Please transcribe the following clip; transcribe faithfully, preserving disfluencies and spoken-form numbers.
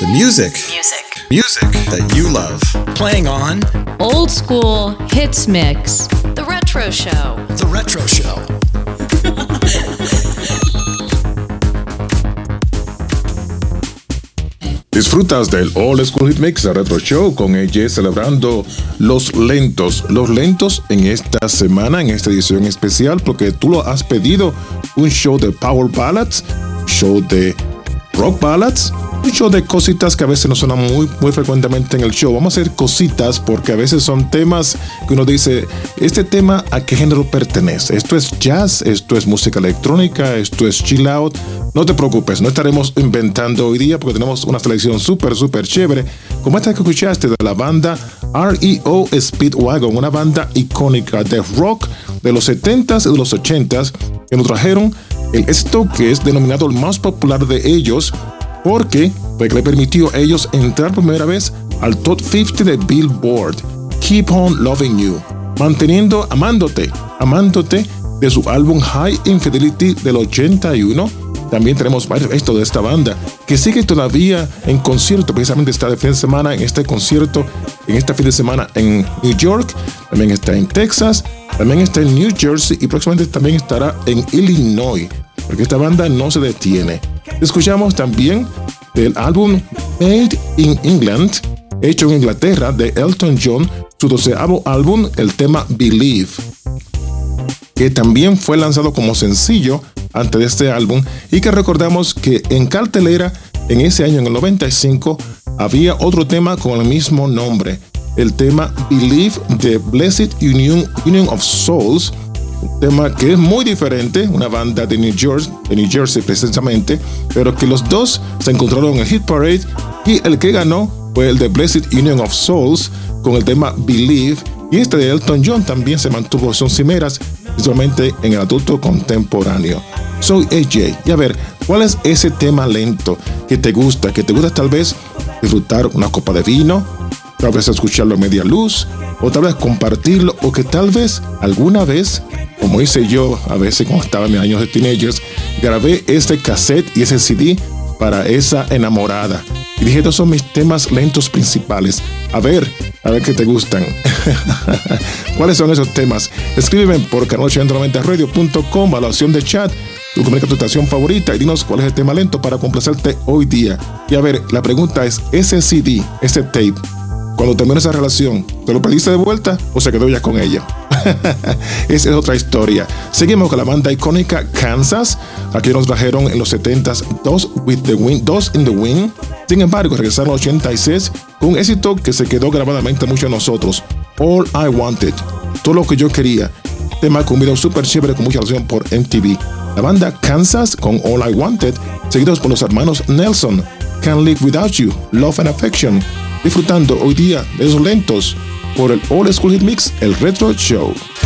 The music. Music. Music that you love. Playing on Old School Hits Mix. The Retro Show. The Retro Show. Disfrutas del Old School Hit Mix, el Retro Show, con A J celebrando los lentos, los lentos en esta semana, en esta edición especial, porque tú lo has pedido, un show de Power Ballads, show de Rock Ballads, un show de cositas que a veces no suenan muy, muy frecuentemente en el show. Vamos a hacer cositas porque a veces son temas que uno dice, este tema a qué género pertenece. Esto es jazz, esto es música electrónica, esto es chill out. No te preocupes, no estaremos inventando hoy día porque tenemos una selección súper, súper chévere, como esta que escuchaste de la banda R E O Speedwagon, una banda icónica de rock de los setentas y de los ochentas, que nos trajeron el éxito que es denominado el más popular de ellos, porque fue que le permitió a ellos entrar por primera vez al Top cincuenta de Billboard, Keep On Loving You, manteniendo, amándote, amándote, de su álbum High Infidelity del ochenta y uno. También tenemos varios éxitos de esta banda que sigue todavía en concierto, precisamente está de fin de semana en este concierto, en este fin de semana en New York, también está en Texas, también está en New Jersey y próximamente también estará en Illinois, porque esta banda no se detiene. Escuchamos también del álbum Made in England, hecho en Inglaterra, de Elton John, su doceavo álbum, el tema Believe, que también fue lanzado como sencillo antes de este álbum, y que recordamos que en cartelera en ese año, en el noventa y cinco, había otro tema con el mismo nombre, el tema Believe de Blessed Union, Union of Souls, un tema que es muy diferente, una banda de New Jersey, de New Jersey precisamente, pero que los dos se encontraron en el Hit Parade y el que ganó fue el de Blessed Union of Souls con el tema Believe, y este de Elton John también se mantuvo, son cimeras, principalmente en el adulto contemporáneo. Soy A J, y a ver, ¿cuál es ese tema lento que te gusta? Que te gusta tal vez disfrutar una copa de vino, tal vez escucharlo a media luz, o tal vez compartirlo, o que tal vez alguna vez, como hice yo a veces cuando estaba en mis años de teenagers, grabé este cassette y ese C D para esa enamorada. Y dije, estos son mis temas lentos principales. A ver, a ver qué te gustan. ¿Cuáles son esos temas? Escríbeme por canal ochocientos noventa radio punto com a la opción de chat. Tú comunica tu estación favorita y dinos cuál es el tema lento para complacerte hoy día. Y a ver, la pregunta es, ese C D, ese tape, cuando terminó esa relación, ¿te lo pediste de vuelta o se quedó ya con ella? Esa es otra historia. Seguimos con la banda icónica Kansas. Aquí nos trajeron en los setentas dos with the wind, dos in the wind. Sin embargo, regresaron en el ochenta y seis con un éxito que se quedó grabadamente mucho en nosotros, All I Wanted, todo lo que yo quería. Tema con un video súper chévere con mucha relación por M T V. La banda Kansas con All I Wanted, seguidos por los hermanos Nelson, Can't Live Without You, Love and Affection. Disfrutando hoy día de esos lentos por el Old School Hit Mix, el Retro Show.